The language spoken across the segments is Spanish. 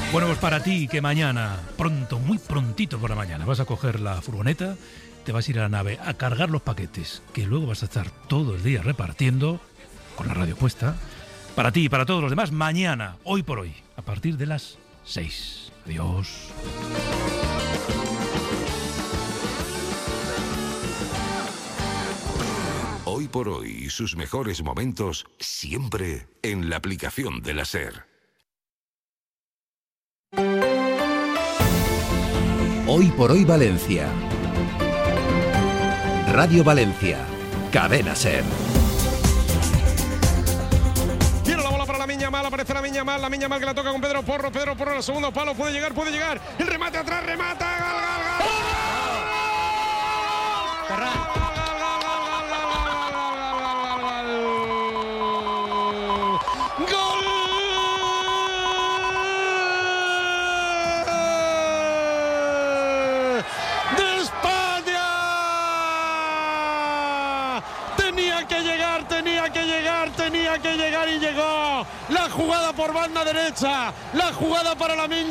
Bueno, pues para ti que mañana, pronto, muy prontito por la mañana, vas a coger la furgoneta, te vas a ir a la nave a cargar los paquetes, que luego vas a estar todo el día repartiendo, con la radio puesta, para ti y para todos los demás, mañana, hoy por hoy, a partir de las 6. Adiós. Hoy por hoy y sus mejores momentos siempre en la aplicación de la SER. Hoy por hoy Valencia. Radio Valencia. Cadena SER. Tiene la bola para Lamine Yamal, aparece Lamine Yamal que la toca con Pedro Porro, al segundo palo, puede llegar, el remate atrás, remata, gol. Tenía que llegar y llegó. La jugada por banda derecha, la jugada para Lamine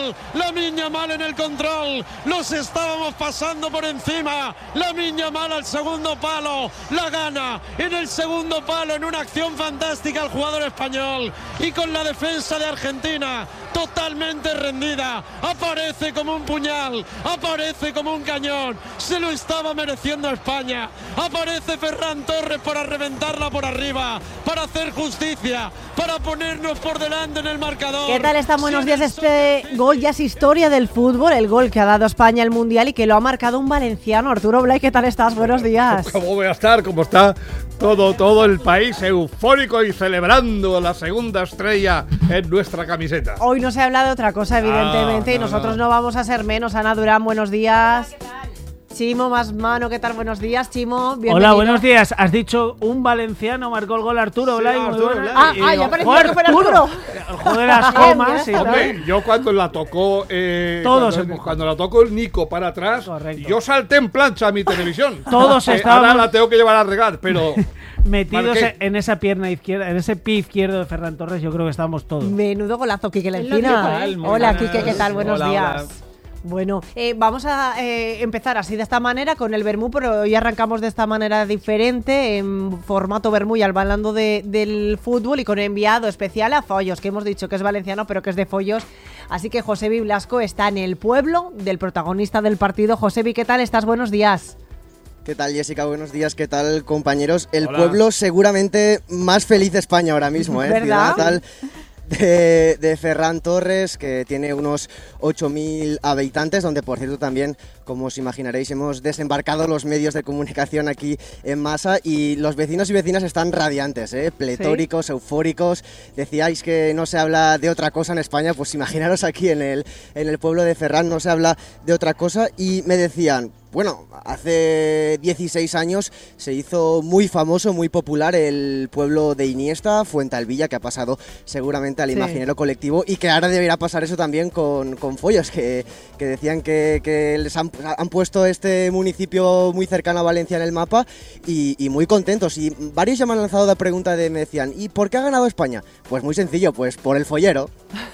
Yamal en el control. Los estábamos pasando por encima. Lamine Yamal al segundo palo, la gana en el segundo palo en una acción fantástica el jugador español. Y con la defensa de Argentina totalmente rendida, aparece como un puñal, aparece como un cañón. Se lo estaba mereciendo España. Aparece Ferran Torres para reventarla por arriba, para hacer justicia, para ponernos por delante en el marcador. ¿Qué tal están? Buenos días. Este gol ya es historia del fútbol, el gol que ha dado España al Mundial y que lo ha marcado un valenciano. Arturo Blay, ¿qué tal estás? Buenos días. ¿Cómo voy a estar? ¿Cómo está todo el país eufórico y celebrando la segunda estrella en nuestra camiseta? Hoy no se habla de otra cosa, evidentemente, y nosotros no vamos a ser menos. Ana Durán, buenos días. Chimo Más Mano, ¿qué tal? Buenos días, Chimo. Bienvenido. Hola, buenos días. Has dicho un valenciano marcó el gol Arturo Blay. Sí, Arturo Blay. Ya parecía que fuera Arturo. El juego de las comas y Hombre, tal. yo cuando la tocó cuando la tocó el Nico para atrás, correcto, yo salté en plancha a mi televisión. Todos estábamos ahora la tengo que llevar a regar, pero metidos en esa pierna izquierda, en ese pie izquierdo de Ferran Torres. Yo creo que estábamos todos. Menudo golazo, Quique Lencina. Hola, Quique, ¿qué tal? Buenos días. Bueno, vamos a empezar así de esta manera con el vermú, pero hoy arrancamos de esta manera diferente, en formato vermú y hablando del fútbol y con enviado especial a Follos, que hemos dicho que es valenciano pero que es de Follos. Así que Josebi Blasco está en el pueblo del protagonista del partido. Josebi, ¿qué tal estás? Buenos días. ¿Qué tal, Jessica? Buenos días. ¿Qué tal, compañeros? El Hola. pueblo seguramente más feliz de España ahora mismo, ¿eh? ¿Verdad? Ciudad natal de Ferran Torres, que tiene unos 8.000 habitantes, donde, por cierto, también, como os imaginaréis, hemos desembarcado los medios de comunicación aquí en masa y los vecinos y vecinas están radiantes, pletóricos, ¿sí? Eufóricos. Decíais que no se habla de otra cosa en España, pues imaginaros aquí en el pueblo de Ferran no se habla de otra cosa y me decían... Bueno, hace 16 años se hizo muy famoso, muy popular el pueblo de Iniesta, Fuentealbilla, que ha pasado seguramente al imaginario colectivo y que ahora deberá pasar eso también con Follos, que decían que les han puesto este municipio muy cercano a Valencia en el mapa y muy contentos. Y varios ya me han lanzado la pregunta me decían, ¿y por qué ha ganado España? Pues muy sencillo, pues por el follero.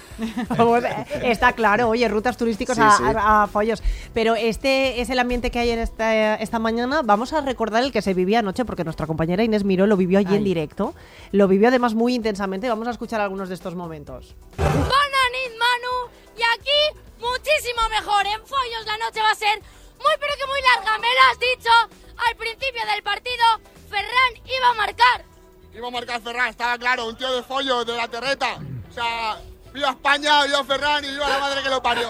Está claro, oye, rutas turísticas a Follos. Pero este es el ambiente que hay en esta mañana. Vamos a recordar el que se vivía anoche, porque nuestra compañera Inés Miró lo vivió allí en directo. Lo vivió además muy intensamente. Vamos a escuchar algunos de estos momentos. Bona nit, Manu. Y aquí, muchísimo mejor. En Follos la noche va a ser muy pero que muy larga. Me lo has dicho al principio del partido. Ferran iba a marcar. Iba a marcar Ferran, estaba claro. Un tío de Follos, de la Terreta. O sea... ¡Viva España, viva Ferran y viva la madre que lo parió!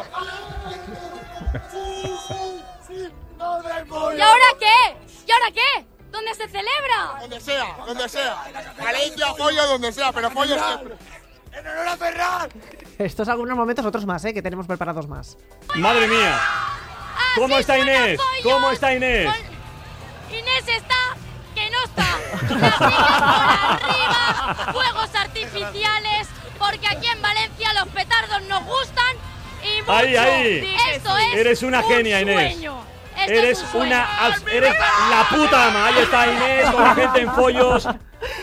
¿Y ahora qué? ¿Y ahora qué? ¿Dónde se celebra? Donde sea. Valencia, Follos, donde sea, pero Follos siempre. ¡En honor a Ferran! Estos algunos momentos, otros más, que tenemos preparados más. ¡Madre mía! ¿Cómo está Inés? ¿Cómo está Inés? Inés está... que no está. Las niñas por arriba, fuegos artificiales... Porque aquí en Valencia los petardos nos gustan y mucho. Ahí. Esto es eres una genia, Inés. Eres la puta ama. Ahí está Inés con la gente en Follos.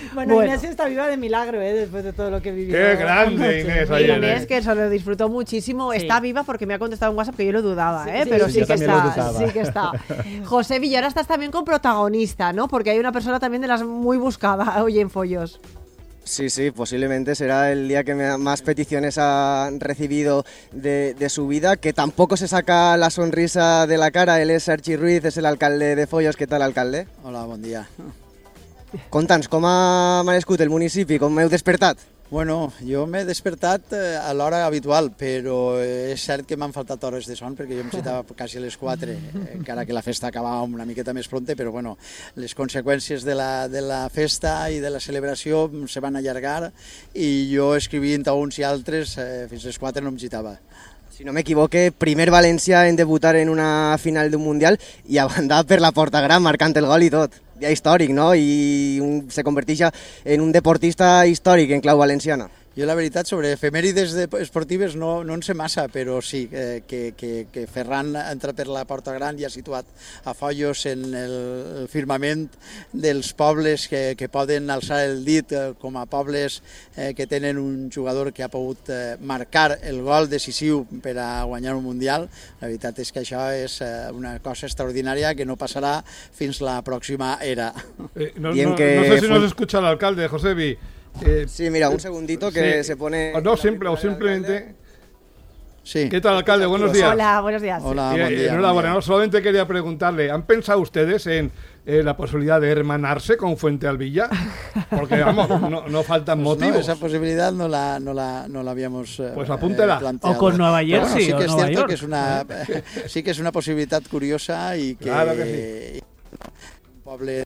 Bueno, Inés está viva de milagro, después de todo lo que vivió. ¡Qué grande, Inés! Inés, que se lo disfrutó muchísimo. Sí. Está viva porque me ha contestado en WhatsApp, que yo lo dudaba, pero sí que está. Sí que está. José Villa, ahora estás también con protagonista, ¿no? Porque hay una persona también de las muy buscada hoy en Follos. Sí, posiblemente será el día que más peticiones ha recibido de su vida, que tampoco se saca la sonrisa de la cara. Él es Archi Ruiz, es el alcalde de Follos. ¿Qué tal, alcalde? Hola, bon dia. Conta'ns, com ha merescut el municipi, com heu despertat? Bueno, jo m'he despertat a l'hora habitual, però és cert que m'han faltat hores de son perquè jo em citava quasi a les 4, encara que la festa acabava una miqueta més pronta, però bueno, les conseqüències de la festa i de la celebració se van allargar i jo escrivint a uns i altres fins a les 4 no em citava. Si no m'equivoque, primer valencià en debutar en una final d'un Mundial i a banda per la porta gran, marcant el gol i tot. Dia històric, no? I se converteix en un deportista històric en clau valenciana. Jo la veritat sobre efemèrides esportives no en sé massa, però sí, que Ferran entra per la porta gran i ha situat a Follos en el firmament dels pobles que poden alçar el dit com a pobles que tenen un jugador que ha pogut marcar el gol decisiu per a guanyar un Mundial. La veritat és que això és una cosa extraordinària que no passarà fins la pròxima era. No sé si nos escucha el alcalde, Josebi. Sí, mira, un segundito que se pone... No, simplemente... Sí. ¿Qué tal, alcalde? Buenos días. Hola, buenos días. Hola, buen día. Enhorabuena. No, solamente quería preguntarle, ¿han pensado ustedes en la posibilidad de hermanarse con Fuentealbilla? Porque, vamos, no faltan motivos. No, esa posibilidad no la habíamos pues apúntela. Planteado. O con Nueva Jersey, sí que es cierto York. Que sí que es una posibilidad curiosa y que... Claro que sí. Poble...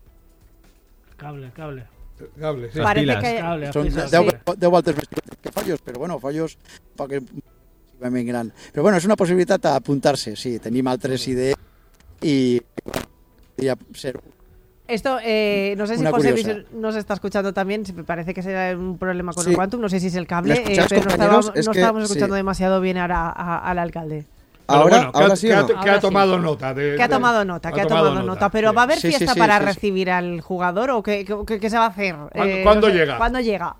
Cable. Sí. Parece que... Són 10 voltes més que Follos, però bueno, Follos poc ben gran. Però bueno, és una possibilitat a apuntar-se, sí, tenim altres idees i podria ser... Esto, no sé si José nos está escuchando también, me parece que será un problema con el Quantum, no sé si es el cable, pero no estábamos escuchando demasiado bien ahora al alcalde. Ahora, bueno, sí, ¿no? Que ha tomado nota. Que ha tomado nota. Pero ¿va a haber fiesta para recibir al jugador o qué se va a hacer? ¿Cuándo llega? ¿Cuándo llega?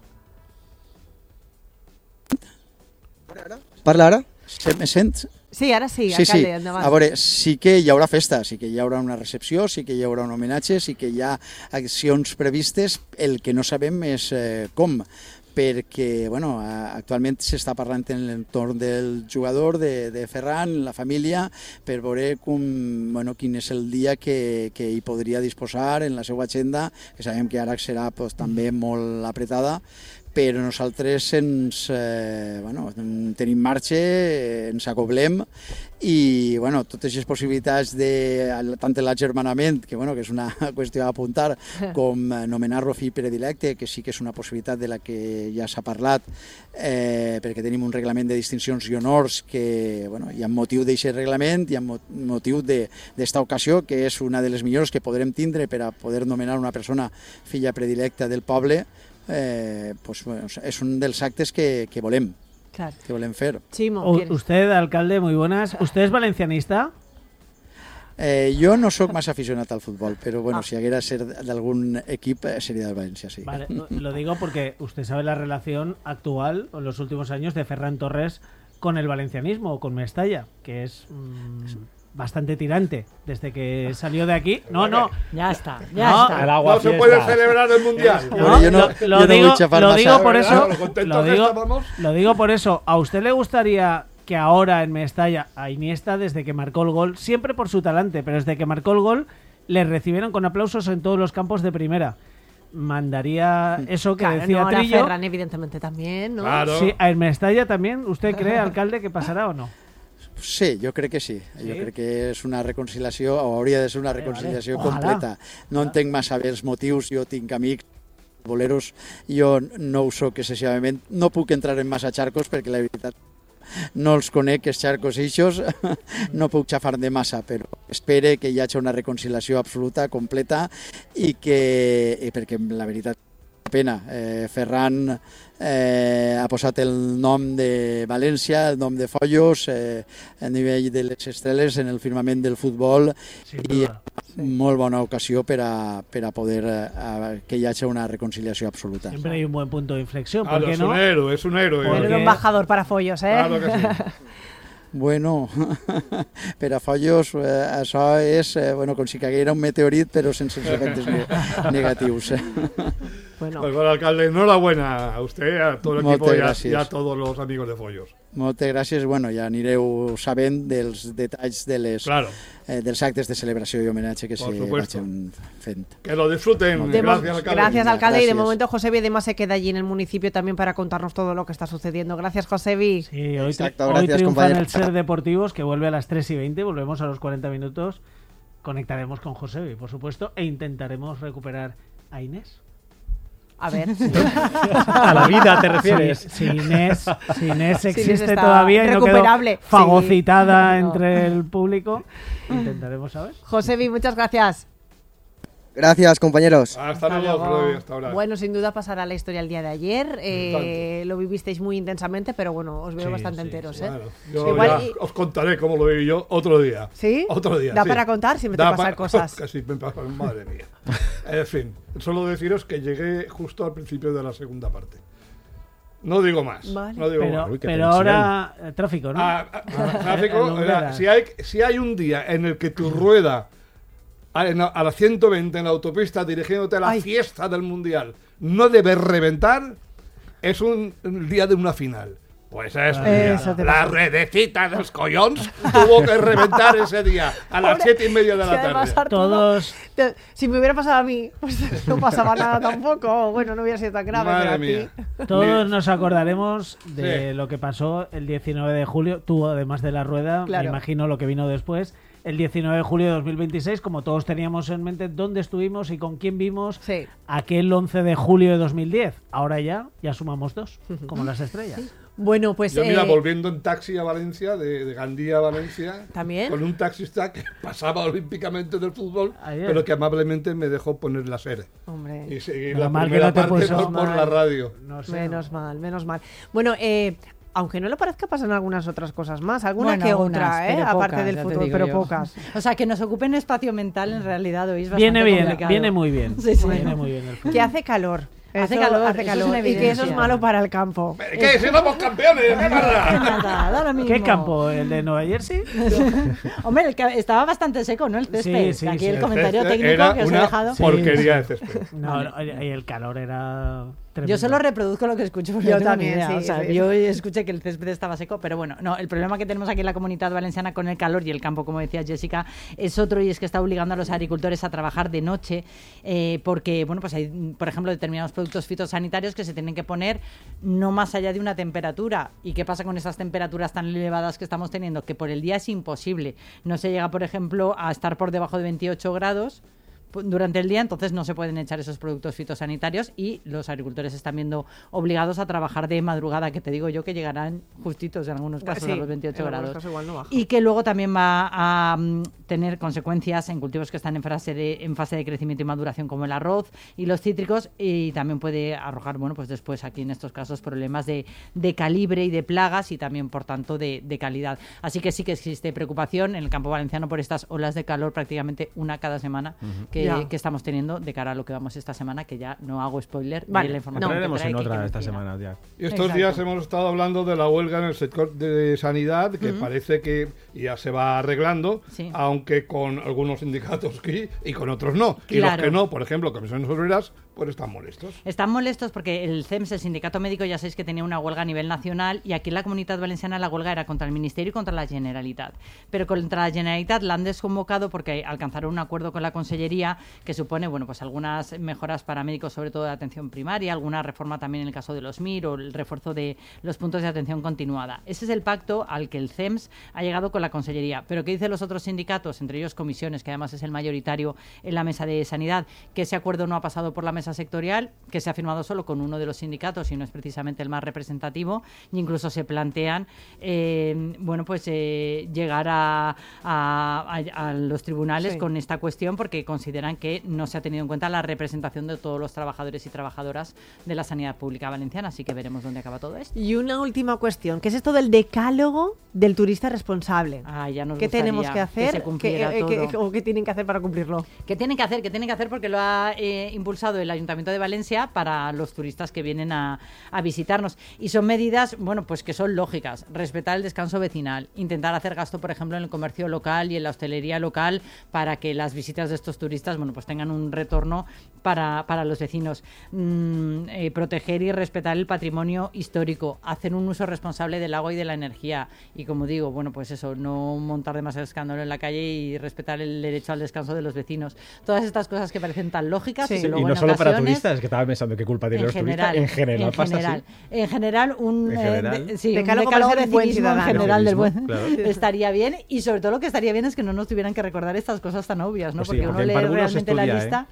Parla ara? Me sents? Sí, ara sí, alcalde, endavant. A veure, sí que hi haurà festa, sí que hi haurà una recepció, sí que hi haurà un homenatge, sí que hi ha accions previstes, el que no sabem és com, perquè bueno, actualment s'està parlant en l'entorn del jugador, de Ferran, la família, per veure quin és el dia que hi podria disposar en la seva agenda, que sabem que ara serà també molt apretada, però nosaltres tenim marxa, ens acoblem i totes les possibilitats tant de l'agermanament, que és una qüestió a apuntar, com nomenar-lo fill predilecte, que sí que és una possibilitat de la que ja s'ha parlat, perquè tenim un reglament de distincions i honors que hi ha motiu d'aquest reglament, hi ha motiu d'esta ocasió, que és una de les millors que podrem tindre per a poder nomenar una persona filla predilecta del poble. Es un dels actes que volem, claro, que volem fer. Chimo, usted, alcalde, muy buenas. ¿Usted es valencianista? Jo no sóc massa aficionat al futbol, però bueno, si haguera ser d'algún equip sería del Valencia, sí. Vale, lo digo porque usted sabe la relación actual en los últimos años de Ferran Torres con el valencianismo o con Mestalla, que es bastante tirante desde que salió de aquí. Ya está. No se puede celebrar el Mundial. Lo digo por eso. ¿A usted le gustaría que ahora en Mestalla, a Iniesta, desde que marcó el gol, siempre por su talante, pero desde que marcó el gol, le recibieron con aplausos en todos los campos de primera? Mandaría eso que decía Trillo. Ferran, evidentemente también, ¿no? Claro. Sí, en Mestalla también. ¿Usted cree, alcalde, que pasarà o no? Sí, jo crec que sí. Jo crec que és una reconciliació, o hauria de ser una reconciliació completa. No entenc massa bé els motius, jo tinc amics boleros, jo no ho soc excessivament, no puc entrar en massa xarcos perquè la veritat no els conec, els xarcos eixos, no puc xafar de massa, però espero que hi hagi una reconciliació absoluta, completa, i que, perquè la veritat pena. Ferran ha posat el nom de València, el nom de Foios, a nivell de les estrelles en el firmament del futbol, i molt bona ocasió per a poder que hi hagi una reconciliació absoluta. Siempre hay un buen punto de inflexión, ¿por qué no? Es un héroe. Un embajador para Foios, Claro que sí. Bueno, per a Foios això és com si caiguera un meteorit però sense efectes negatius. Bueno, alcalde, enhorabuena a usted, a todo el equipo y a todos los amigos de Foios. Moltes gràcies. Bueno, ja anireu sabent dels detalls dels actes de celebració i homenatge que se vagin fent. Que lo disfruten. Gracias, alcalde. Gracias, alcalde. Gracias. Y de momento Josebi además se queda allí en el municipio también para contarnos todo lo que está sucediendo. Gracias, Josebi. Sí, hoy triunfa en el Ser Deportivos, que vuelve a las 3:20. Volvemos a los 40 minutos. Conectaremos con Josebi, por supuesto, e intentaremos recuperar a Inés. A ver. A la vida te refieres. Si Inés existe todavía y no quedó fagocitada entre el público, intentaremos saber. Josebi, muchas gracias. Gracias, compañeros. Hasta luego. Hasta ahora. Bueno, sin duda pasará la historia el día de ayer. Lo vivisteis muy intensamente, pero bueno, os veo bastante enteros. Bueno, yo os contaré cómo lo viví yo otro día. ¿Sí? Otro día. ¿Da para contar? Siempre te pasan cosas. Casi me pasan, madre mía. En fin, solo deciros que llegué justo al principio de la segunda parte. No digo más. Vale. No digo más. Pero ahora, tráfico, ¿no? Tráfico. Si hay un día en el que tu rueda a las 120 en la autopista dirigiéndote a la fiesta del Mundial no debe reventar, es un día de una final. Pues es la redecita de los collons tuvo que reventar ese día a las 7:30 de la tarde. Todos. Si me hubiera pasado a mí, pues no pasaba nada tampoco. Bueno, no hubiera sido tan grave. Madre mía. Todos nos acordaremos de lo que pasó el 19 de julio. Tú, además de la rueda, me imagino lo que vino después. El 19 de julio de 2026, como todos teníamos en mente dónde estuvimos y con quién vimos aquel 11 de julio de 2010. Ahora ya sumamos 2, como las estrellas. Bueno, pues... Yo mira, volviendo en taxi a Valencia, de Gandía a Valencia, ¿también? Con un taxista que pasaba olímpicamente del fútbol, pero que amablemente me dejó poner la SER. Hombre. Y seguir la primera parte por la radio. No sé, menos mal. Bueno, aunque no le parezca, pasan algunas otras cosas más, otra, aparte del fútbol, pero pocas. O sea, que nos ocupen espacio mental en realidad hoy es bastante complicado. Viene muy bien. Sí. Viene muy bien el fútbol. Que hace calor. Hace calor. Y que eso es malo para el campo. ¿Qué? ¡Si somos campeones! ¿Qué campo? ¿El de Nueva Jersey? Hombre, estaba bastante seco, ¿no? El césped. Sí, aquí el comentario técnico que os he dejado. Porquería de césped. Y el calor era... tremendo. Yo solo reproduzco lo que escucho. Yo también, yo escuché que el césped estaba seco, pero bueno, no, el problema que tenemos aquí en la Comunidad Valenciana con el calor y el campo, como decía Jessica, es otro, y es que está obligando a los agricultores a trabajar de noche, porque, bueno, pues hay, por ejemplo, determinados productos fitosanitarios que se tienen que poner no más allá de una temperatura. ¿Y qué pasa con esas temperaturas tan elevadas que estamos teniendo? Que por el día es imposible. No se llega, por ejemplo, a estar por debajo de 28 grados durante el día, entonces no se pueden echar esos productos fitosanitarios y los agricultores se están viendo obligados a trabajar de madrugada, que te digo yo que llegarán justitos en algunos casos a los 28 grados. Y que luego también va a tener consecuencias en cultivos que están en fase de crecimiento y maduración, como el arroz y los cítricos, y también puede arrojar, bueno, pues después aquí en estos casos problemas de calibre y de plagas, y también por tanto de calidad. Así que sí que existe preocupación en el campo valenciano por estas olas de calor, prácticamente una cada semana, que estamos teniendo de cara a lo que vamos esta semana, que ya no hago spoiler de la información. Entraremos en otra esta semana ya. Y estos días hemos estado hablando de la huelga en el sector de sanidad, que parece que ya se va arreglando, aunque con algunos sindicatos sí y con otros no. Y los que no, por ejemplo, comisiones obreras, pues están molestos. Están molestos porque el CEMS, el sindicato médico, ya sabéis que tenía una huelga a nivel nacional, y aquí en la Comunidad Valenciana la huelga era contra el Ministerio y contra la Generalitat. Pero contra la Generalitat la han desconvocado porque alcanzaron un acuerdo con la Consellería que supone, bueno, pues algunas mejoras para médicos, sobre todo de atención primaria, alguna reforma también en el caso de los MIR o el refuerzo de los puntos de atención continuada. Ese es el pacto al que el CEMS ha llegado con la Consellería. Pero ¿qué dicen los otros sindicatos, entre ellos comisiones, que además es el mayoritario en la mesa de sanidad? Que ese acuerdo no ha pasado por la mesa mesa sectorial que se ha firmado solo con uno de los sindicatos y no es precisamente el más representativo, e incluso se plantean llegar a los tribunales con esta cuestión porque consideran que no se ha tenido en cuenta la representación de todos los trabajadores y trabajadoras de la sanidad pública valenciana, así que veremos dónde acaba todo esto. Y una última cuestión, ¿qué es esto del decálogo del turista responsable? ¿Qué tenemos que hacer? ¿Qué tienen que hacer para cumplirlo? ¿Qué tienen que hacer? ¿Qué tienen que hacer? Porque lo ha impulsado el Ayuntamiento de Valencia para los turistas que vienen a visitarnos. Y son medidas, pues que son lógicas. Respetar el descanso vecinal, intentar hacer gasto, por ejemplo, en el comercio local y en la hostelería local para que las visitas de estos turistas, pues tengan un retorno para los vecinos. Proteger y respetar el patrimonio histórico, hacer un uso responsable del agua y de la energía. Y como digo, pues eso, no montar demasiado escándalo en la calle y respetar el derecho al descanso de los vecinos. Todas estas cosas que parecen tan lógicas y luego y no solo para turistas, que estaba pensando qué culpa tienen los turistas. En general pasa así. En general, un decálogo de buen civismo en general del buen claro. estaría bien, y sobre todo lo que estaría bien es que no nos tuvieran que recordar estas cosas tan obvias, ¿no? Pues porque uno lee realmente la lista,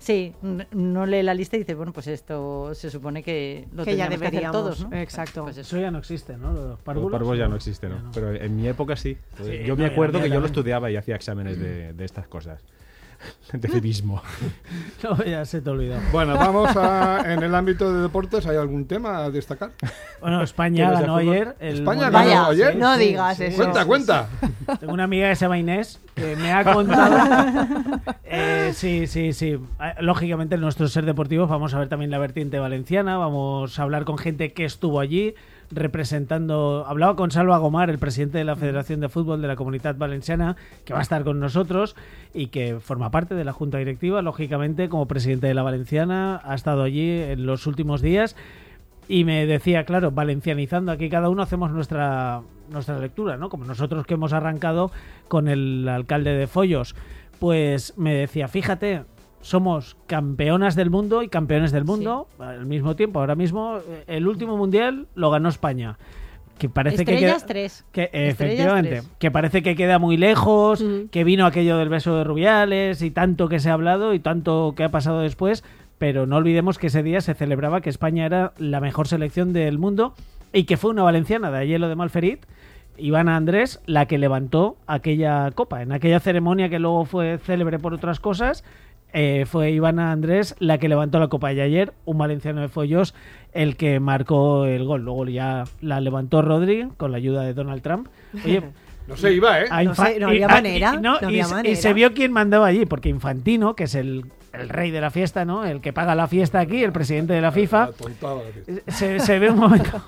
no lee la lista y dice, pues esto se supone que lo que ya deberíamos que hacer todos, ¿no? Exacto. Pues eso ya no existe, ¿no? Los párvulos ya no existe, ¿no? Pero en mi época sí. Yo me acuerdo que yo lo estudiaba y hacía exámenes de estas cosas. De civismo. No, ya se te olvidó. Bueno, en el ámbito de deportes, ¿hay algún tema a destacar? Bueno, España ganó ayer. ¿España ganó ayer? No digas eso. Cuenta. Tengo una amiga que se llama Inés que me ha contado. Sí. Lógicamente, en nuestro Ser Deportivos vamos a ver también la vertiente valenciana. Vamos a hablar con gente que estuvo allí representando. Hablaba con Salva Gomar, el presidente de la Federación de Fútbol de la Comunitat Valenciana, que va a estar con nosotros y que forma parte de la Junta Directiva, lógicamente, como presidente de la Valenciana, ha estado allí en los últimos días y me decía, claro, valencianizando, aquí cada uno hacemos nuestra lectura, ¿no? Como nosotros que hemos arrancado con el alcalde de Foios, pues me decía, fíjate, somos campeonas del mundo y campeones del mundo al mismo tiempo. Ahora mismo el último mundial lo ganó España. Que parece Estrellas que 3. Efectivamente, que parece que queda muy lejos, que vino aquello del beso de Rubiales y tanto que se ha hablado y tanto que ha pasado después, pero no olvidemos que ese día se celebraba que España era la mejor selección del mundo y que fue una valenciana de Aielo de Malferit, Ivana Andrés, la que levantó aquella copa. En aquella ceremonia que luego fue célebre por otras cosas, fue Ivana Andrés la que levantó la copa, y ayer un valenciano de Foios el que marcó el gol. Luego ya la levantó Rodri con la ayuda de Donald Trump. Oye, no se iba, no había manera. Y se vio quién mandaba allí, porque Infantino, que es el rey de la fiesta, ¿no? El que paga la fiesta aquí, el presidente de la FIFA. Se ve un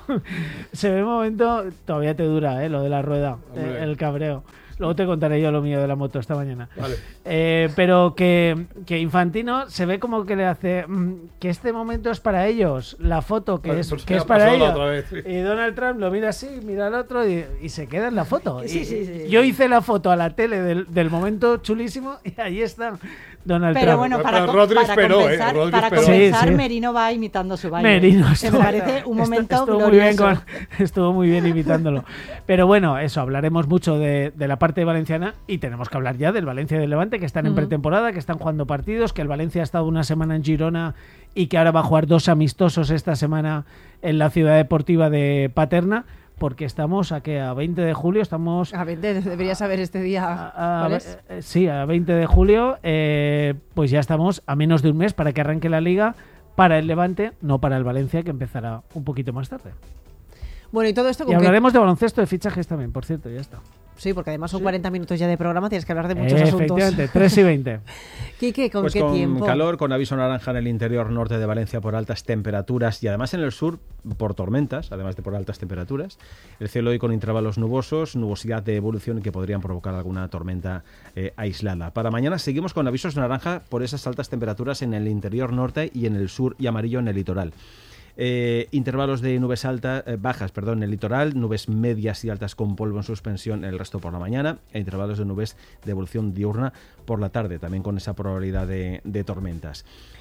momento, todavía te dura, lo de la rueda, el cabreo. Luego te contaré yo lo mío de la moto esta mañana. Vale. Pero que Infantino se ve como que le hace que este momento es para ellos, la foto que es para ellos. Y Donald Trump lo mira así, mira al otro y se queda en la foto. Sí. Yo hice la foto a la tele del momento chulísimo y ahí está Donald Trump. Pero bueno, para compensar, Merino va imitando su baile. Merino, que me parece un momento glorioso. Estuvo muy bien imitándolo. Pero bueno, eso, hablaremos mucho de la parte valenciana y tenemos que hablar ya del Valencia y del Levante, que están en pretemporada, que están jugando partidos, que el Valencia ha estado una semana en Girona y que ahora va a jugar 2 amistosos esta semana en la ciudad deportiva de Paterna, porque estamos a 20 de julio, estamos... A 20, deberías saber este día. ¿Cuál es? Sí, a 20 de julio, pues ya estamos a menos de un mes para que arranque la Liga para el Levante, no para el Valencia, que empezará un poquito más tarde. Bueno, y todo esto... Y hablaremos de baloncesto, de fichajes también, por cierto, ya está. Sí, porque además son 40 minutos ya de programa, tienes que hablar de muchos asuntos. Efectivamente, 3:20. Quique, ¿con pues qué tiempo? Con calor, con aviso naranja en el interior norte de Valencia por altas temperaturas y además en el sur por tormentas, además de por altas temperaturas. El cielo hoy con intervalos nubosos, nubosidad de evolución que podrían provocar alguna tormenta aislada. Para mañana seguimos con avisos naranja por esas altas temperaturas en el interior norte y en el sur, y amarillo en el litoral. Intervalos de nubes bajas en el litoral, nubes medias y altas con polvo en suspensión el resto por la mañana, e intervalos de nubes de evolución diurna por la tarde, también con esa probabilidad de tormentas.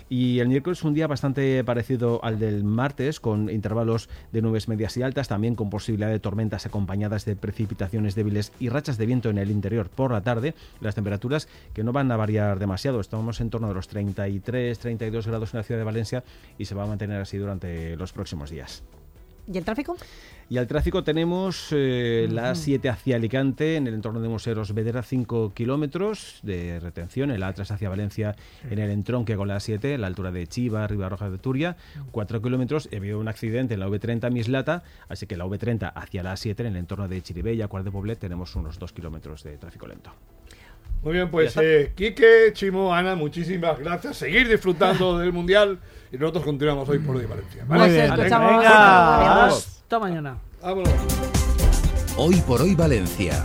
Y el miércoles un día bastante parecido al del martes, con intervalos de nubes medias y altas, también con posibilidad de tormentas acompañadas de precipitaciones débiles y rachas de viento en el interior por la tarde. Las temperaturas que no van a variar demasiado, estamos en torno a los 33-32 grados en la ciudad de Valencia y se va a mantener así durante los próximos días. ¿Y el tráfico? Y al tráfico tenemos la A7 hacia Alicante, en el entorno de Museros Vedera, 5 kilómetros de retención. El A3 hacia Valencia, en el entronque con la A7, a la altura de Chiva, Ribarroja de Turia, 4 kilómetros. Ha habido un accidente en la V30 Mislata, así que la V30 hacia la A7, en el entorno de Chiribella, Quart de Poblet, tenemos unos 2 kilómetros de tráfico lento. Muy bien, pues Quique, Chimo, Ana, muchísimas gracias. Seguir disfrutando del Mundial y nosotros continuamos hoy por hoy Valencia. ¿Vale? Muy bien. Venga, hasta mañana. Vámonos. Hoy por hoy Valencia.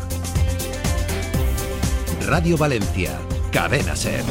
Radio Valencia, Cadena SER.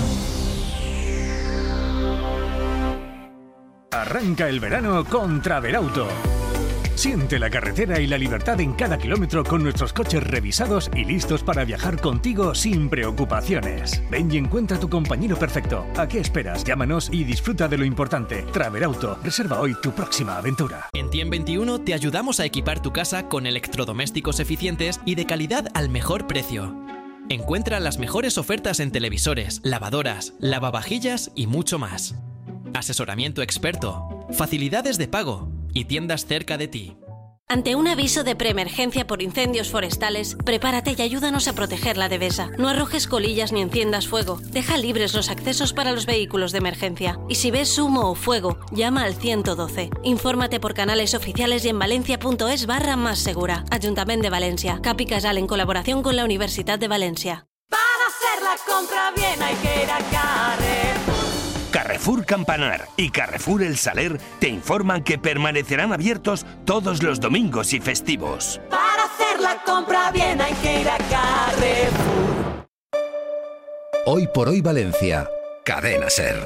Arranca el verano con Travelauto. Siente la carretera y la libertad en cada kilómetro con nuestros coches revisados y listos para viajar contigo sin preocupaciones. Ven y encuentra tu compañero perfecto. ¿A qué esperas? Llámanos y disfruta de lo importante. Travelauto. Reserva hoy tu próxima aventura. En Tien21 te ayudamos a equipar tu casa con electrodomésticos eficientes y de calidad al mejor precio. Encuentra las mejores ofertas en televisores, lavadoras, lavavajillas y mucho más. Asesoramiento experto, facilidades de pago y tiendas cerca de ti. Ante un aviso de preemergencia por incendios forestales, prepárate y ayúdanos a proteger la devesa. No arrojes colillas ni enciendas fuego. Deja libres los accesos para los vehículos de emergencia. Y si ves humo o fuego, llama al 112. Infórmate por canales oficiales y en valencia.es/más segura. Ayuntamiento de Valencia. Capi Casal en colaboración con la Universidad de Valencia. Para hacer la compra bien hay que ir a Carrefour. Carrefour Campanar y Carrefour El Saler te informan que permanecerán abiertos todos los domingos y festivos. Para hacer la compra bien hay que ir a Carrefour. Hoy por hoy Valencia, Cadena SER.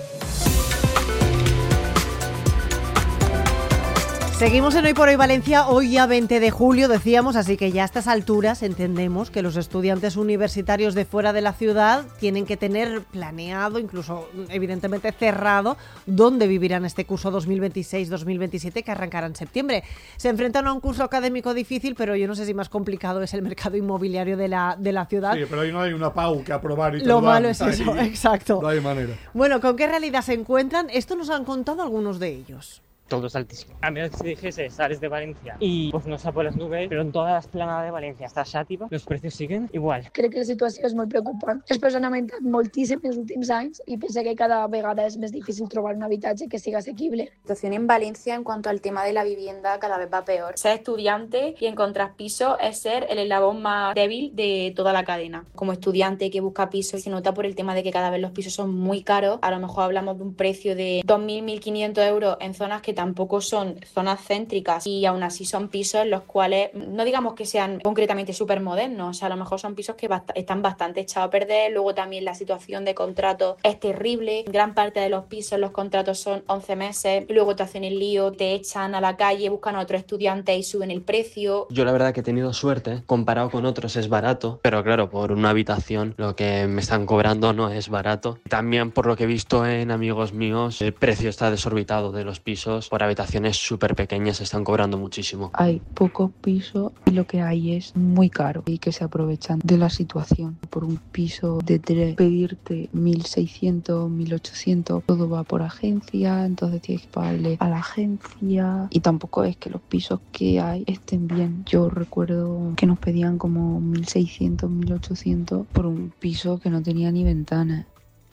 Seguimos en Hoy por Hoy Valencia, hoy ya 20 de julio, decíamos, así que ya a estas alturas entendemos que los estudiantes universitarios de fuera de la ciudad tienen que tener planeado, incluso evidentemente cerrado, dónde vivirán este curso 2026-2027 que arrancará en septiembre. Se enfrentan a un curso académico difícil, pero yo no sé si más complicado es el mercado inmobiliario de la ciudad. Sí, pero ahí no hay una PAU que aprobar y todo. Lo malo es eso, exacto. No hay manera. Bueno, ¿con qué realidad se encuentran? Esto nos han contado algunos de ellos. Todo es altísimo. A menos que se dijese, sales de Valencia y pues no está por las nubes, pero en todas las planadas de Valencia hasta Xàtiva los precios siguen igual. Crec que la situació és molt preocupant. Les persones han augmentat moltíssim els últims anys y pense que cada vegada es más difícil trobar un habitatge que siga asequible. La situación en Valencia en cuanto al tema de la vivienda cada vez va peor. Ser estudiante y encontrar piso es ser el eslabón más débil de toda la cadena. Como estudiante que busca piso se nota por el tema de que cada vez los pisos son muy caros. A lo mejor hablamos de un precio de 2.000, 1.500 euros en zonas que tampoco son zonas céntricas y aún así son pisos en los cuales no digamos que sean concretamente súper modernos, o sea, a lo mejor son pisos que están bastante echados a perder. Luego también la situación de contrato es terrible, gran parte de los pisos los contratos son 11 meses y luego te hacen el lío, te echan a la calle, buscan a otro estudiante y suben el precio. Yo la verdad que he tenido suerte, comparado con otros es barato, pero claro, por una habitación lo que me están cobrando no es barato. También por lo que he visto en amigos míos, el precio está desorbitado de los pisos, por habitaciones súper pequeñas se están cobrando muchísimo. Hay poco piso y lo que hay es muy caro y que se aprovechan de la situación. Por un piso de 3, pedirte 1.600, 1.800, todo va por agencia, entonces tienes que pagarle a la agencia y tampoco es que los pisos que hay estén bien. Yo recuerdo que nos pedían como 1.600, 1.800 por un piso que no tenía ni ventanas.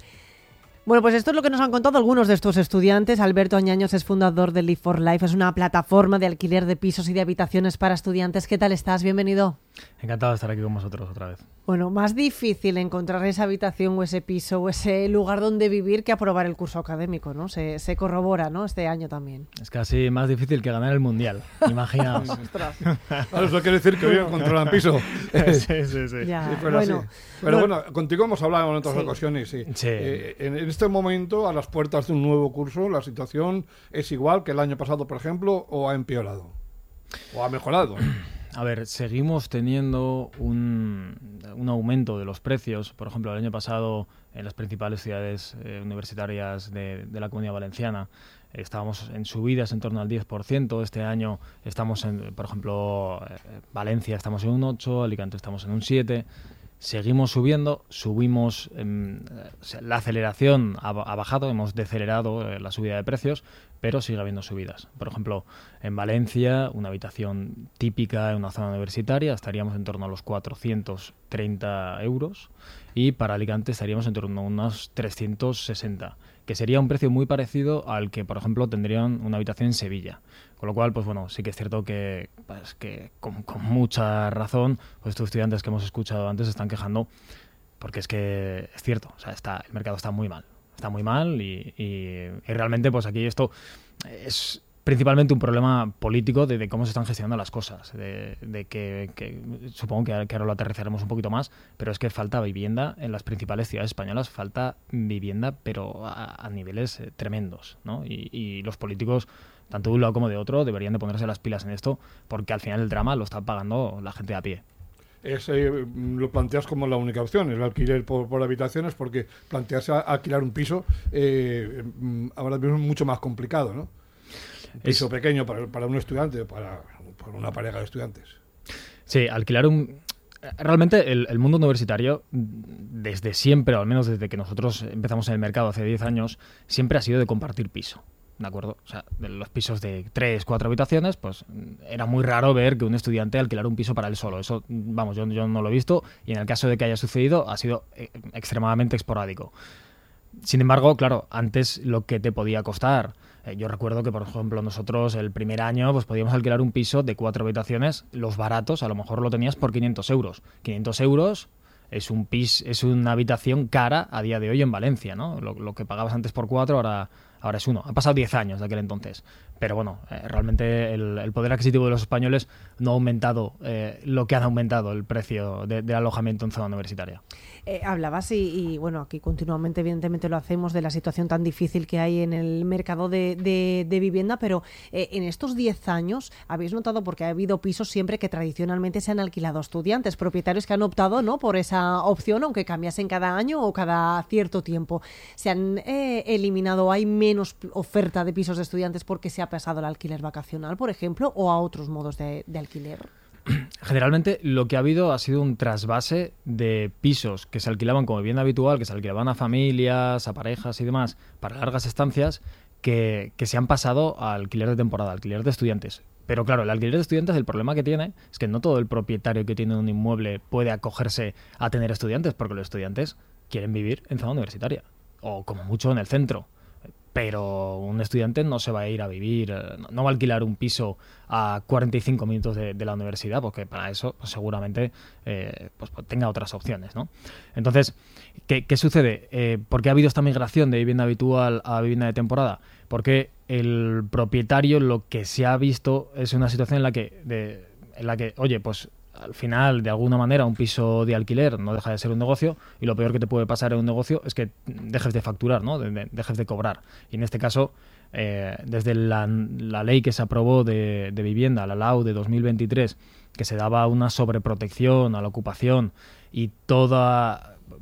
Bueno, pues esto es lo que nos han contado algunos de estos estudiantes. Alberto Añaños es fundador de Live for Life, es una plataforma de alquiler de pisos y de habitaciones para estudiantes. ¿Qué tal estás? Bienvenido. Encantado de estar aquí con vosotros otra vez. Bueno, más difícil encontrar esa habitación o ese piso o ese lugar donde vivir que aprobar el curso académico, ¿no? Se corrobora, ¿no? Este año también. Es casi más difícil que ganar el Mundial, imaginaos. Claro, eso quiere decir que hoy controlan piso. Sí. Ya, sí, pero bueno, contigo hemos hablado en otras ocasiones, sí. En este momento, a las puertas de un nuevo curso, la situación es igual que el año pasado, por ejemplo, o ha empeorado, o ha mejorado. A ver, seguimos teniendo un aumento de los precios. Por ejemplo, el año pasado en las principales ciudades universitarias de la Comunidad Valenciana estábamos en subidas en torno al 10%. Este año estamos por ejemplo, Valencia estamos en un 8%, Alicante estamos en un 7%. Seguimos subiendo, la aceleración ha bajado, hemos decelerado la subida de precios, pero sigue habiendo subidas. Por ejemplo, en Valencia, una habitación típica en una zona universitaria estaríamos en torno a los 430 euros y para Alicante estaríamos en torno a unos 360, que sería un precio muy parecido al que, por ejemplo, tendrían una habitación en Sevilla. Con lo cual, pues bueno, sí que es cierto que con mucha razón, pues estos estudiantes que hemos escuchado antes se están quejando, porque es que es cierto, o sea, el mercado está muy mal y realmente pues aquí esto es principalmente un problema político de cómo se están gestionando las cosas, de que supongo que ahora lo aterrizaremos un poquito más, pero es que falta vivienda en las principales ciudades españolas, falta vivienda pero a niveles tremendos, ¿no? Y los políticos, tanto de un lado como de otro, deberían de ponerse las pilas en esto, porque al final el drama lo está pagando la gente de a pie. Lo planteas como la única opción, el alquiler por habitaciones, porque plantearse alquilar un piso ahora mismo es mucho más complicado, ¿no? Un piso pequeño para un estudiante, para una pareja de estudiantes. Sí, alquilar realmente el mundo universitario, desde siempre, o al menos desde que nosotros empezamos en el mercado hace 10 años, siempre ha sido de compartir piso. ¿De acuerdo? O sea, de los pisos de 3, 4 habitaciones, pues era muy raro ver que un estudiante alquilara un piso para él solo. Eso, vamos, yo no lo he visto y en el caso de que haya sucedido ha sido extremadamente esporádico. Sin embargo, claro, antes lo que te podía costar, yo recuerdo que, por ejemplo, nosotros el primer año pues podíamos alquilar un piso de 4 habitaciones, los baratos, a lo mejor lo tenías por 500 euros. 500 euros es una habitación cara a día de hoy en Valencia, ¿no? Lo que pagabas antes por 4, ahora es 1. Han pasado 10 años de aquel entonces. Pero bueno, realmente el poder adquisitivo de los españoles no ha aumentado lo que han aumentado el precio del alojamiento en zona universitaria. Hablabas y bueno, aquí continuamente evidentemente lo hacemos de la situación tan difícil que hay en el mercado de vivienda, pero en estos 10 años habéis notado, porque ha habido pisos siempre que tradicionalmente se han alquilado a estudiantes, propietarios que han optado, ¿no?, por esa opción, aunque cambiasen cada año o cada cierto tiempo. Se han eliminado, hay menos oferta de pisos de estudiantes porque se ha pasado al alquiler vacacional, por ejemplo, o a otros modos de alquiler. Generalmente lo que ha habido ha sido un trasvase de pisos que se alquilaban como vivienda habitual, que se alquilaban a familias, a parejas y demás para largas estancias, que se han pasado a alquiler de temporada, alquiler de estudiantes. Pero claro, el alquiler de estudiantes, el problema que tiene es que no todo el propietario que tiene un inmueble puede acogerse a tener estudiantes, porque los estudiantes quieren vivir en zona universitaria o como mucho en el centro. Pero un estudiante no se va a ir a vivir, no va a alquilar un piso a 45 minutos de la universidad, porque para eso pues, seguramente pues tenga otras opciones, ¿no? Entonces, ¿qué sucede? ¿Por qué ha habido esta migración de vivienda habitual a vivienda de temporada? Porque el propietario lo que se ha visto es una situación en la que oye, pues al final, de alguna manera, un piso de alquiler no deja de ser un negocio, y lo peor que te puede pasar en un negocio es que dejes de facturar, ¿no? Dejes de cobrar. Y en este caso, desde la ley que se aprobó de vivienda, la LAU de 2023, que se daba una sobreprotección a la ocupación y todo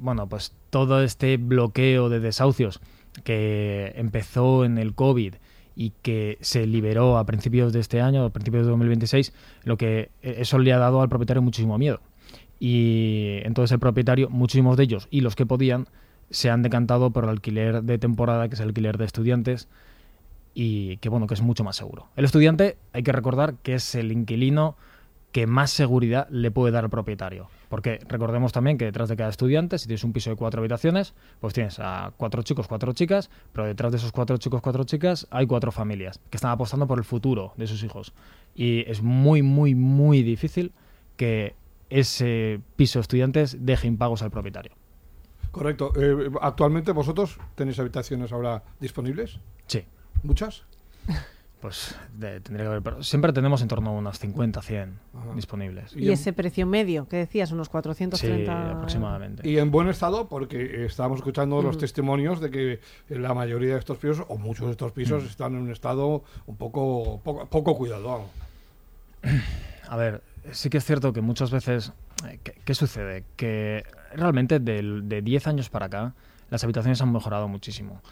este bloqueo de desahucios que empezó en el COVID y que se liberó a principios de este año, a principios de 2026, eso le ha dado al propietario muchísimo miedo. Y entonces el propietario, muchísimos de ellos, y los que podían, se han decantado por el alquiler de temporada, que es el alquiler de estudiantes, y que es mucho más seguro. El estudiante, hay que recordar que es el inquilino que más seguridad le puede dar al propietario. Porque recordemos también que detrás de cada estudiante, si tienes un piso de 4 habitaciones, pues tienes a 4 chicos, 4 chicas, pero detrás de esos 4 chicos, 4 chicas hay 4 familias que están apostando por el futuro de sus hijos. Y es muy, muy, muy difícil que ese piso de estudiantes deje impagos al propietario. Correcto. ¿Actualmente vosotros tenéis habitaciones ahora disponibles? Sí. ¿Muchas? Pues tendría que haber, pero siempre tenemos en torno a unas 50, 100 disponibles. ¿Y ese precio medio que decías, unos 430? Sí, aproximadamente. Y en buen estado, porque estábamos escuchando los testimonios de que la mayoría de estos pisos, o muchos de estos pisos, están en un estado un poco cuidado. A ver, sí que es cierto que muchas veces, ¿qué sucede? Que realmente de 10 años para acá las habitaciones han mejorado muchísimo.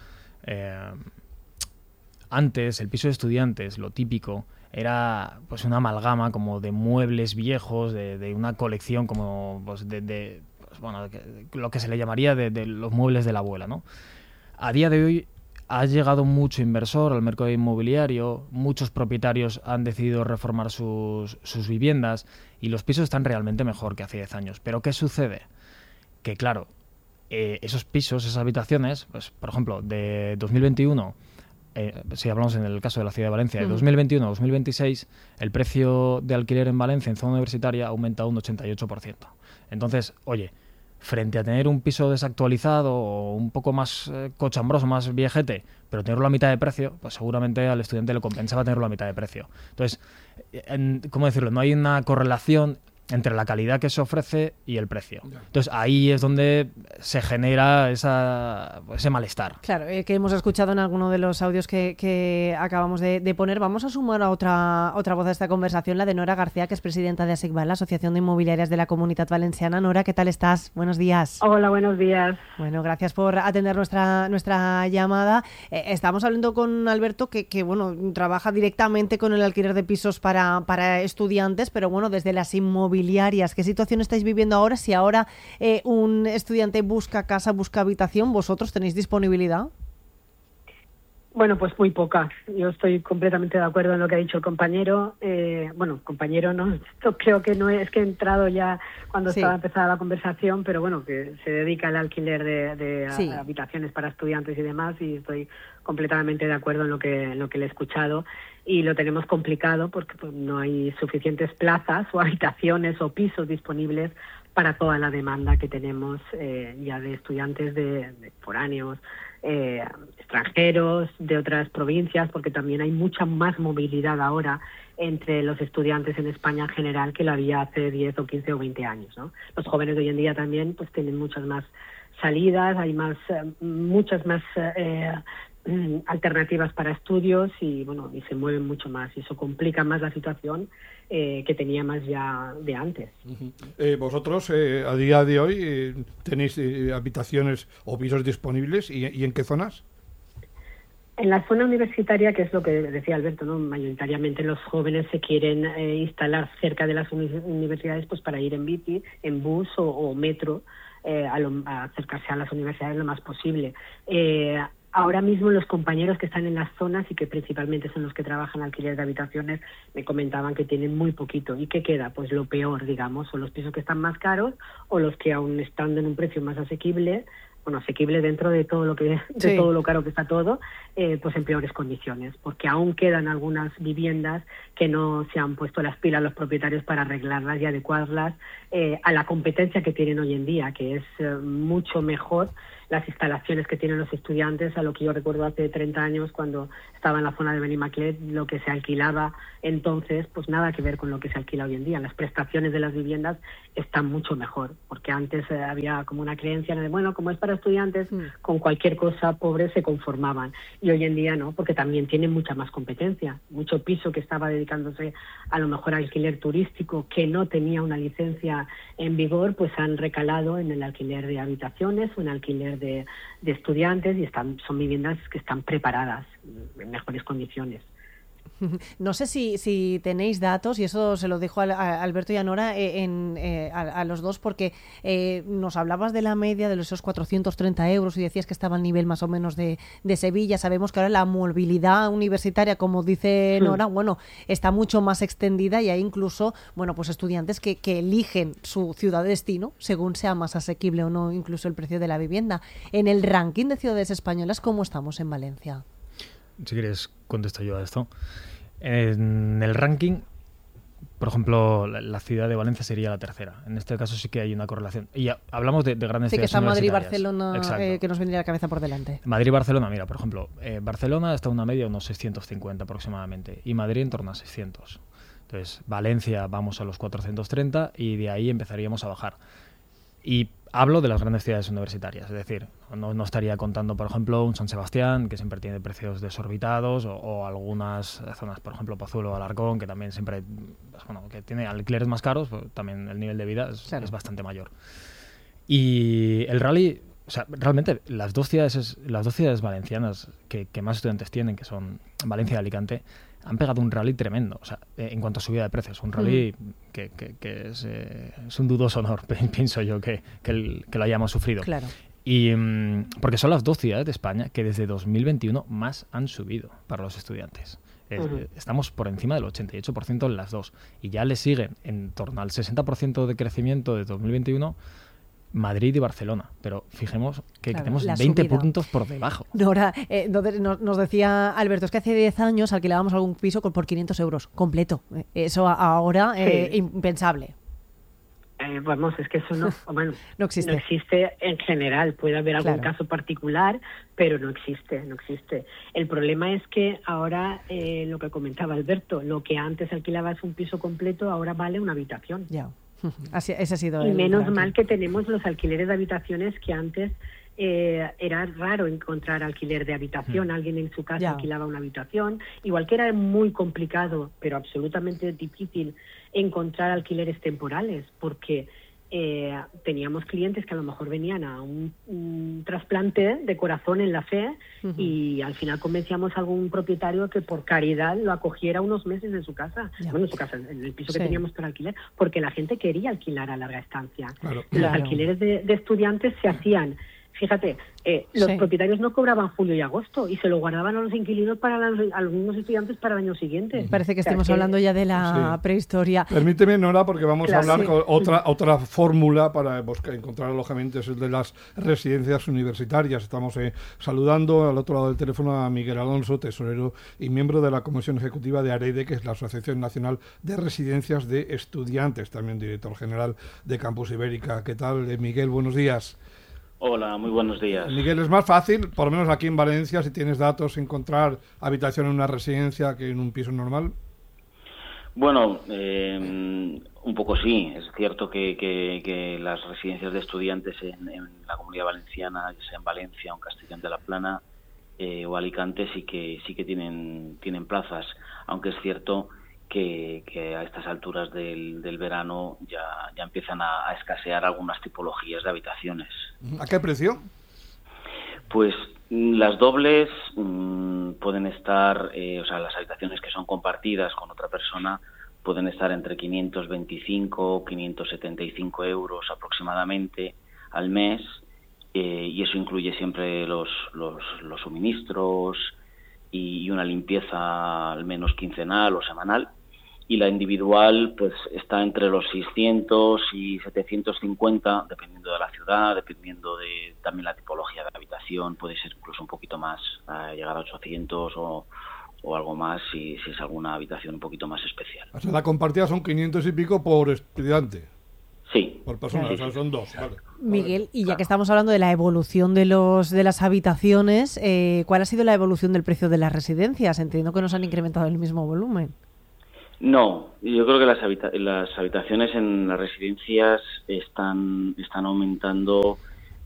Antes, el piso de estudiantes, lo típico, era pues una amalgama como de muebles viejos, de una colección como pues, lo que se le llamaría de los muebles de la abuela, ¿no? A día de hoy ha llegado mucho inversor al mercado inmobiliario, muchos propietarios han decidido reformar sus viviendas y los pisos están realmente mejor que hace 10 años. ¿Pero qué sucede? Que claro, esos pisos, esas habitaciones, pues por ejemplo, de 2021... si hablamos en el caso de la ciudad de Valencia, de 2021 a 2026, el precio de alquiler en Valencia, en zona universitaria, ha aumentado un 88%. Entonces, oye, frente a tener un piso desactualizado o un poco más cochambroso, más viejete, pero tenerlo a mitad de precio, pues seguramente al estudiante le compensaba tenerlo a mitad de precio. Entonces, ¿cómo decirlo? No hay una correlación entre la calidad que se ofrece y el precio. Entonces ahí es donde se genera ese malestar. Claro, que hemos escuchado en alguno de los audios que acabamos de poner. Vamos a sumar a otra voz a esta conversación, la de Nora García, que es presidenta de ASICVAL, la Asociación de Inmobiliarias de la Comunitat Valenciana. Nora, ¿qué tal estás? Buenos días. Hola, buenos días. Bueno, gracias por atender nuestra llamada. Estamos hablando con Alberto, que bueno, trabaja directamente con el alquiler de pisos para estudiantes, pero bueno, desde las inmobiliarias, ¿qué situación estáis viviendo ahora? Si ahora un estudiante busca casa, busca habitación, ¿vosotros tenéis disponibilidad? Bueno, pues muy poca. Yo estoy completamente de acuerdo en lo que ha dicho el compañero. Compañero no, esto creo que no es que he entrado ya cuando estaba empezada la conversación, pero bueno, que se dedica al alquiler de habitaciones para estudiantes y demás, y estoy completamente de acuerdo en lo que le he escuchado. Y lo tenemos complicado porque pues, no hay suficientes plazas o habitaciones o pisos disponibles para toda la demanda que tenemos ya de estudiantes de foráneos, extranjeros, de otras provincias, porque también hay mucha más movilidad ahora entre los estudiantes en España en general que la había hace 10 o 15 o 20 años, ¿no? Los jóvenes de hoy en día también pues tienen muchas más salidas, hay muchas más alternativas para estudios y bueno, y se mueven mucho más y eso complica más la situación que teníamos ya de antes. Vosotros a día de hoy tenéis habitaciones o pisos disponibles y en qué zonas? En la zona universitaria, que es lo que decía Alberto, ¿no? Mayoritariamente los jóvenes se quieren instalar cerca de las universidades pues para ir en bici, en bus o metro, a acercarse a las universidades lo más posible. Ahora mismo los compañeros que están en las zonas y que principalmente son los que trabajan alquiler de habitaciones me comentaban que tienen muy poquito. ¿Y qué queda? Pues lo peor, digamos, o los pisos que están más caros o los que aún estando en un precio más asequible, bueno, asequible dentro de todo lo que todo lo caro que está todo, pues en peores condiciones, porque aún quedan algunas viviendas que no se han puesto las pilas los propietarios para arreglarlas y adecuarlas a la competencia que tienen hoy en día, que es mucho mejor las instalaciones que tienen los estudiantes a lo que yo recuerdo hace 30 años cuando estaba en la zona de Benimaclet, lo que se alquilaba entonces, pues nada que ver con lo que se alquila hoy en día. Las prestaciones de las viviendas están mucho mejor, porque antes había como una creencia de, bueno, como es para estudiantes, con cualquier cosa pobre se conformaban. Y hoy en día no, porque también tienen mucha más competencia. Mucho piso que estaba dedicándose a lo mejor a alquiler turístico, que no tenía una licencia en vigor, pues han recalado en el alquiler de habitaciones o en alquiler de estudiantes y son viviendas que están preparadas en mejores condiciones. No sé si tenéis datos, y eso se lo dejo a Alberto y a Nora a los dos, porque nos hablabas de la media de esos 430 euros y decías que estaba al nivel más o menos de Sevilla. Sabemos que ahora la movilidad universitaria, como dice Nora, bueno, está mucho más extendida y hay incluso, bueno, pues estudiantes que eligen su ciudad de destino según sea más asequible o no incluso el precio de la vivienda. En el ranking de ciudades españolas, ¿cómo estamos en Valencia? Si quieres, contesto yo a esto. En el ranking, por ejemplo, la ciudad de Valencia sería la tercera. En este caso sí que hay una correlación. Y hablamos de grandes ciudades. Sí, que está Madrid y Barcelona, que nos vendría a la cabeza por delante. Madrid y Barcelona, mira, por ejemplo, Barcelona está a una media de unos 650 aproximadamente y Madrid en torno a 600. Entonces, Valencia vamos a los 430 y de ahí empezaríamos a bajar. Y hablo de las grandes ciudades universitarias, es decir, no estaría contando, por ejemplo, un San Sebastián, que siempre tiene precios desorbitados, o algunas zonas, por ejemplo, Pozuelo o Alarcón, que también siempre, pues, bueno, que tiene alquileres más caros, pues también el nivel de vida es bastante mayor. Y el rally, o sea, realmente las dos ciudades valencianas que más estudiantes tienen, que son Valencia y Alicante, han pegado un rally tremendo, o sea, en cuanto a subida de precios, un rally que es un dudoso honor, pienso yo, que lo hayamos sufrido. Claro. Y porque son las dos ciudades de España que desde 2021 más han subido para los estudiantes. Estamos por encima del 88% en las dos, y ya le siguen en torno al 60% de crecimiento de 2021 Madrid y Barcelona, pero fijemos que tenemos 20 puntos por debajo. Nora, nos decía Alberto, es que hace 10 años alquilábamos algún piso por 500 euros completo. Eso ahora impensable. Vamos, es que eso no existe. No existe en general. Puede haber algún caso particular, pero no existe. El problema es que ahora, lo que comentaba Alberto, lo que antes alquilabas un piso completo, ahora vale una habitación. Ya. Ese ha sido y menos mal que tenemos los alquileres de habitaciones, que antes era raro encontrar alquiler de habitación. Alguien en su casa alquilaba una habitación, igual que era muy complicado, pero absolutamente difícil encontrar alquileres temporales, porque teníamos clientes que a lo mejor venían a un trasplante de corazón en la fe, y al final convencíamos a algún propietario que por caridad lo acogiera unos meses en su casa, en el piso que teníamos para alquiler, porque la gente quería alquilar a larga estancia. Los alquileres de estudiantes se hacían, fíjate, los propietarios no cobraban julio y agosto, y se lo guardaban a los inquilinos para algunos estudiantes para el año siguiente. Parece que estemos hablando ya de la prehistoria. Permíteme, Nora, porque vamos a hablar con otra fórmula para encontrar alojamientos, es de las residencias universitarias. Estamos saludando al otro lado del teléfono a Miguel Alonso, tesorero y miembro de la Comisión Ejecutiva de AREIDE, que es la Asociación Nacional de Residencias de Estudiantes, también director general de Campus Ibérica. ¿Qué tal, Miguel? Buenos días. Hola, muy buenos días. Miguel, ¿es más fácil, por lo menos aquí en Valencia, si tienes datos, encontrar habitación en una residencia que en un piso normal? Bueno, un poco sí. Es cierto que las residencias de estudiantes en la Comunidad Valenciana, ya sea en Valencia o en Castellón de la Plana o Alicante, sí que tienen plazas, aunque es cierto que a estas alturas del verano ya empiezan a escasear algunas tipologías de habitaciones. ¿A qué precio? Pues las dobles pueden estar, las habitaciones que son compartidas con otra persona pueden estar entre 525 y 575 euros aproximadamente al mes, y eso incluye siempre los suministros y una limpieza al menos quincenal o semanal. Y la individual pues está entre los 600 y 750, dependiendo de la ciudad, dependiendo de también la tipología de habitación. Puede ser incluso un poquito más, llegar a 800 o algo más si es alguna habitación un poquito más especial. O sea, la compartida son 500 y pico por estudiante. Sí. Por persona, o sea, son dos. Vale. Miguel, y ya que estamos hablando de la evolución de las habitaciones, ¿cuál ha sido la evolución del precio de las residencias? Entiendo que no se han incrementado el mismo volumen. No, yo creo que las habitaciones en las residencias están aumentando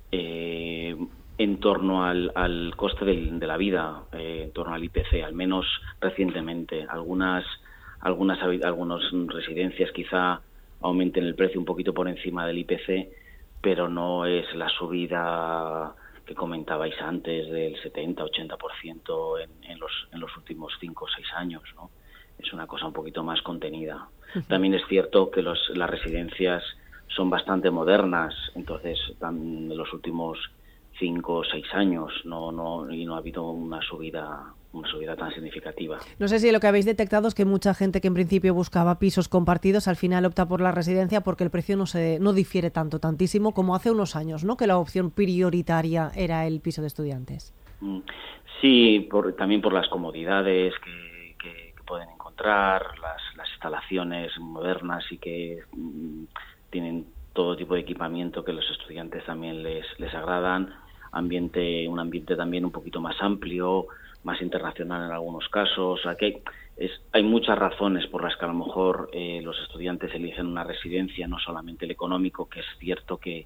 en torno al coste de la vida, en torno al IPC, al menos recientemente. Algunas residencias quizá aumenten el precio un poquito por encima del IPC, pero no es la subida que comentabais antes del 70-80% en los últimos 5 o 6 años, ¿no? Es una cosa un poquito más contenida. También es cierto que las residencias son bastante modernas, entonces en los últimos 5 o 6 años no ha habido una subida tan significativa. No sé si lo que habéis detectado es que mucha gente que en principio buscaba pisos compartidos al final opta por la residencia porque el precio no difiere tantísimo como hace unos años, ¿no? Que la opción prioritaria era el piso de estudiantes. Sí, también por las comodidades que pueden encontrar, las instalaciones modernas y que tienen todo tipo de equipamiento que los estudiantes también les agradan, un ambiente también un poquito más amplio, más internacional en algunos casos. O sea, que hay muchas razones por las que a lo mejor los estudiantes eligen una residencia, no solamente el económico, que es cierto que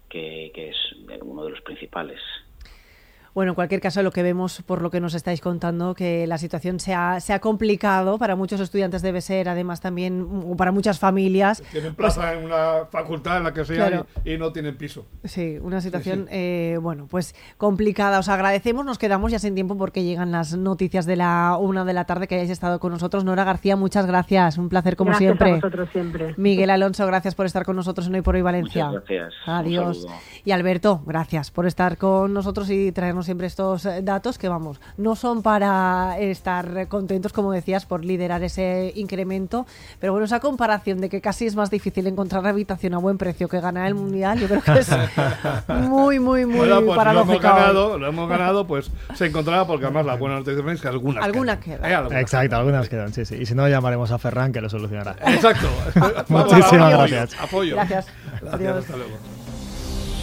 que es uno de los principales. Bueno, en cualquier caso, lo que vemos, por lo que nos estáis contando, que la situación se ha complicado. Para muchos estudiantes debe ser, además, también para muchas familias. Tienen plaza en una facultad en la que sea, claro, y no tienen piso. Sí, una situación, bueno, pues complicada. Os agradecemos, nos quedamos ya sin tiempo porque llegan las noticias de la 1 de la tarde, que hayáis estado con nosotros. Nora García, muchas gracias. Un placer como siempre. Gracias a vosotros siempre. Miguel Alonso, gracias por estar con nosotros en Hoy por Hoy Valencia. Muchas gracias. Adiós. Y Alberto, gracias por estar con nosotros y traernos siempre estos datos que, vamos, no son para estar contentos, como decías, por liderar ese incremento, pero bueno, esa comparación de que casi es más difícil encontrar habitación a buen precio que ganar el Mundial, yo creo que es muy bueno, pues paradójico. Lo hemos ganado, pues se encontrará, porque además la buena noticia es que algunas quedan. Exacto, algunas quedan, sí. Y si no, llamaremos a Ferran, que lo solucionará. Exacto. Muchísimas gracias. Apoyo. Gracias. Adiós. Hasta luego.